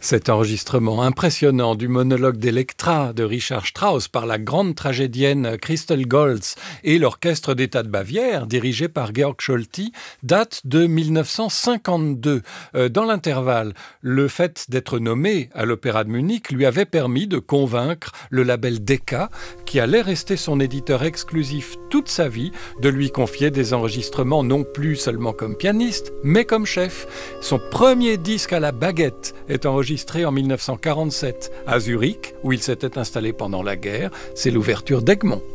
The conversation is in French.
Cet enregistrement impressionnant du monologue d'Electra de Richard Strauss par la grande tragédienne Christel Goltz et l'Orchestre d'État de Bavière, dirigé par Georg Scholti, date de 1952. Dans l'intervalle, le fait d'être nommé à l'Opéra de Munich lui avait permis de convaincre le label Decca, qui allait rester son éditeur exclusif toute sa vie, de lui confier des enregistrements non plus seulement comme pianiste, mais comme chef. Son premier disque à la baguette est enregistré en 1947 à Zurich, où il s'était installé pendant la guerre. C'est l'ouverture d'Egmont.